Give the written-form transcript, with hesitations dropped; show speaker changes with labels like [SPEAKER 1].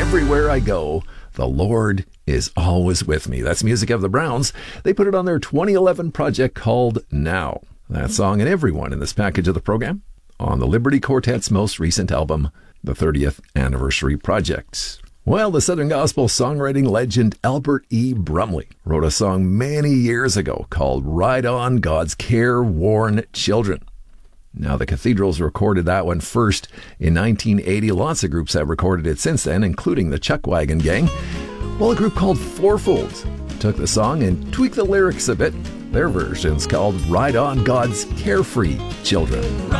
[SPEAKER 1] everywhere I go, the Lord is always with me. That's music of the Browns. They put it on their 2011 project called Now. That song and everyone in this package of the program on the Liberty Quartet's most recent album, the 30th Anniversary Project. Well, the Southern Gospel songwriting legend Albert E. Brumley wrote a song many years ago called Ride On, God's Careworn Children. Now, the Cathedrals recorded that one first in 1980. Lots of groups have recorded it since then, including the Chuckwagon Gang. Well, a group called Fourfold took the song and tweaked the lyrics a bit. Their version's called Ride On, God's Carefree Children.